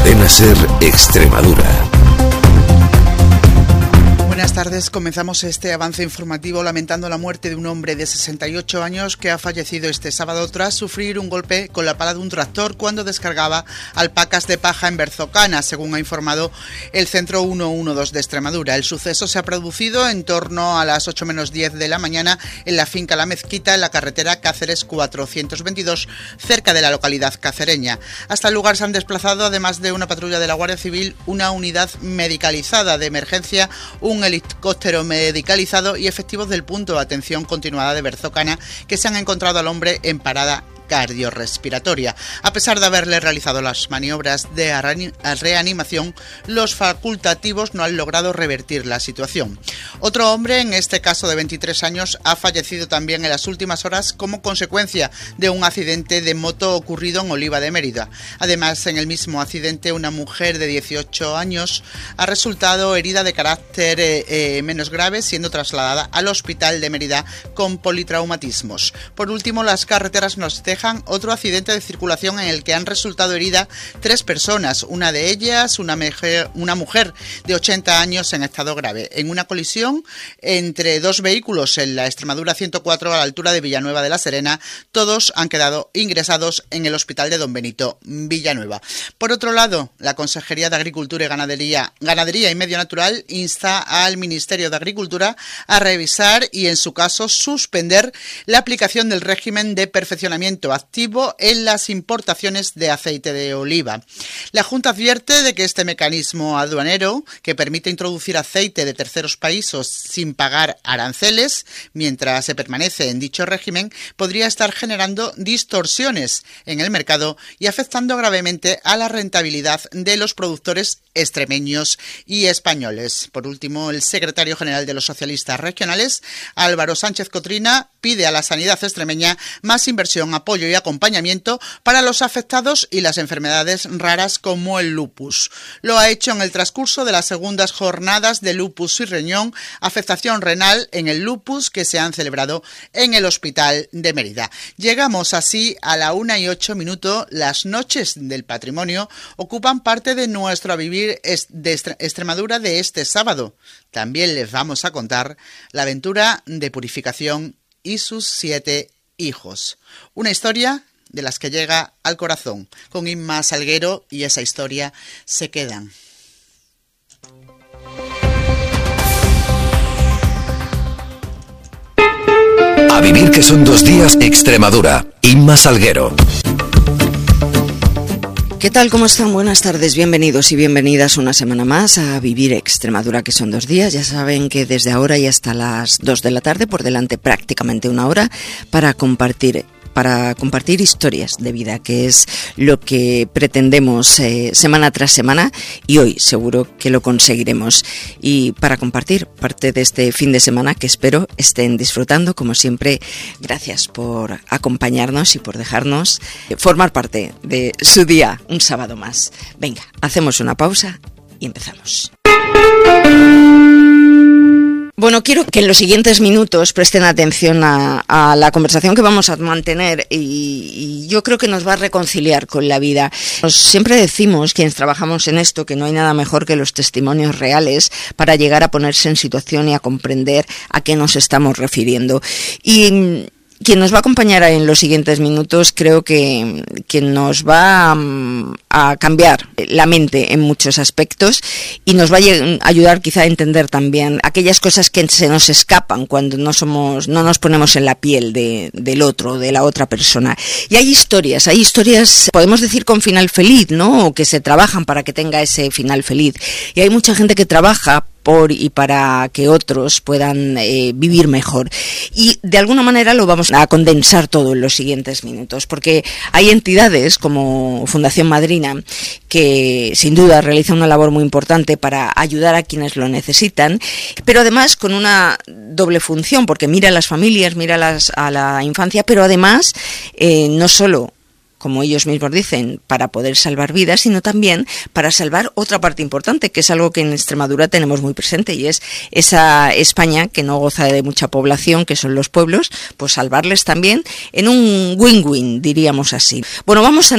Cadena SER Extremadura. Buenas tardes, comenzamos este avance informativo lamentando la muerte de un hombre de 68 años que ha fallecido este sábado tras sufrir un golpe con la pala de un tractor cuando descargaba alpacas de paja en Berzocana, según ha informado el Centro 112 de Extremadura. El suceso se ha producido en torno a las 8 menos 10 de la mañana en la finca La Mezquita, en la carretera Cáceres 422, cerca de la localidad cacereña. Hasta el lugar se han desplazado, además de una patrulla de la Guardia Civil, una unidad medicalizada de emergencia, un helicóptero medicalizado y efectivos del punto de atención continuada de Berzocana, que se han encontrado al hombre en parada cardiorrespiratoria. A pesar de haberle realizado las maniobras de reanimación, los facultativos no han logrado revertir la situación. Otro hombre, en este caso de 23 años, ha fallecido también en las últimas horas como consecuencia de un accidente de moto ocurrido en Oliva de Mérida. Además, en el mismo accidente, una mujer de 18 años ha resultado herida de carácter menos grave, siendo trasladada al hospital de Mérida con politraumatismos. Por último, las carreteras nos dejan otro accidente de circulación en el que han resultado heridas 3 personas, una de ellas una mujer de 80 años en estado grave, en una colisión entre 2 vehículos en la Extremadura 104 a la altura de Villanueva de la Serena. Todos han quedado ingresados en el hospital de Don Benito Villanueva. Por otro lado, la Consejería de Agricultura y Ganadería y Medio Natural insta al Ministerio de Agricultura a revisar y, en su caso, suspender la aplicación del régimen de perfeccionamiento activo en las importaciones de aceite de oliva. La Junta advierte de que este mecanismo aduanero, que permite introducir aceite de terceros países sin pagar aranceles mientras se permanece en dicho régimen, podría estar generando distorsiones en el mercado y afectando gravemente a la rentabilidad de los productores extremeños y españoles. Por último, el secretario general de los socialistas regionales, Álvaro Sánchez Cotrina, pide a la sanidad extremeña más inversión, apoyo y acompañamiento para los afectados y las enfermedades raras como el lupus. Lo ha hecho en el transcurso de las segundas jornadas de lupus y riñón, afectación renal en el lupus, que se han celebrado en el Hospital de Mérida. Llegamos así a la 1:08. Las noches del patrimonio ocupan parte de nuestro vivir de Extremadura de este sábado. También les vamos a contar la aventura de Purificación y sus 7 hijos. Una historia de las que llega al corazón. Con Inma Salguero y esa historia se quedan. A vivir, que son 2 días. Extremadura. Inma Salguero. ¿Qué tal? ¿Cómo están? Buenas tardes, bienvenidos y bienvenidas una semana más a Vivir Extremadura, que son 2 días. Ya saben que desde ahora y hasta las 2 de la tarde, por delante prácticamente 1 hora, para compartir historias de vida, que es lo que pretendemos semana tras semana, y hoy seguro que lo conseguiremos. Y para compartir parte de este fin de semana, que espero estén disfrutando, como siempre, gracias por acompañarnos y por dejarnos formar parte de su día un sábado más. Venga, hacemos una pausa y empezamos. Bueno, quiero que en los siguientes minutos presten atención a la conversación que vamos a mantener, y yo creo que nos va a reconciliar con la vida. Siempre decimos, quienes trabajamos en esto, que no hay nada mejor que los testimonios reales para llegar a ponerse en situación y a comprender a qué nos estamos refiriendo. Y quien nos va a acompañar en los siguientes minutos creo que nos va a cambiar la mente en muchos aspectos y nos va a ayudar quizá a entender también aquellas cosas que se nos escapan cuando no nos ponemos en la piel del otro, de la otra persona. Y hay historias, podemos decir con final feliz, ¿no? O que se trabajan para que tenga ese final feliz. Y hay mucha gente que trabaja por y para que otros puedan vivir mejor. Y de alguna manera lo vamos a condensar todo en los siguientes minutos, porque hay entidades como Fundación Madrina que sin duda realizan una labor muy importante para ayudar a quienes lo necesitan, pero además con una doble función, porque mira a las familias, mira a la infancia, pero además no solo, como ellos mismos dicen, para poder salvar vidas, sino también para salvar otra parte importante, que es algo que en Extremadura tenemos muy presente, y es esa España que no goza de mucha población, que son los pueblos, pues salvarles también en un win-win, diríamos así. Bueno, vamos a